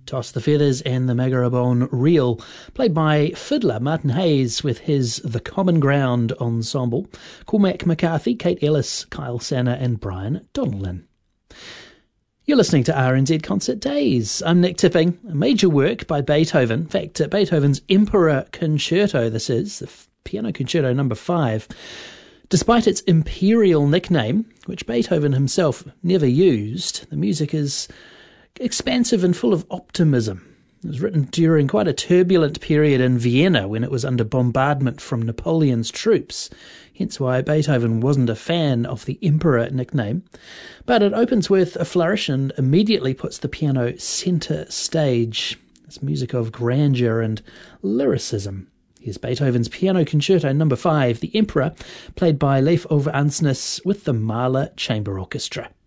Toss the Feathers and the Margarabone Reel, played by fiddler Martin Hayes with his The Common Ground Ensemble, Cormac McCarthy, Kate Ellis, Kyle Sanner and Brian Donnellan. You're listening to RNZ Concert Days. I'm Nick Tipping. A major work by Beethoven, in fact Beethoven's Emperor Concerto this is, the Piano Concerto No. 5. Despite its imperial nickname, which Beethoven himself never used, the music is expansive and full of optimism. It was written during quite a turbulent period in Vienna when it was under bombardment from Napoleon's troops, hence why Beethoven wasn't a fan of the Emperor nickname. But it opens with a flourish and immediately puts the piano centre stage. It's music of grandeur and lyricism. Here's Beethoven's Piano Concerto No. 5, The Emperor, played by Leif Ove Ansnes with the Mahler Chamber Orchestra.